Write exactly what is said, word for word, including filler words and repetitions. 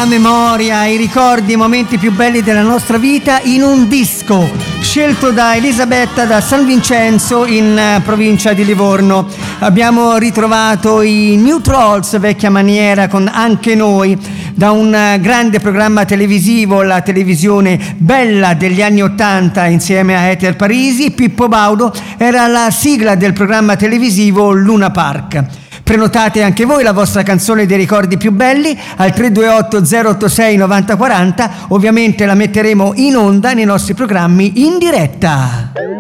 La memoria, i ricordi, i momenti più belli della nostra vita in un disco scelto da Elisabetta da San Vincenzo in uh, provincia di Livorno. Abbiamo ritrovato i New Trolls, vecchia maniera, con Anche Noi, da un uh, grande programma televisivo, la televisione bella degli anni Ottanta, insieme a Ethel Parisi. Pippo Baudo era la sigla del programma televisivo Luna Park. Prenotate anche voi la vostra canzone dei ricordi più belli al tre due otto zero otto sei nove zero quattro zero. Ovviamente la metteremo in onda nei nostri programmi in diretta.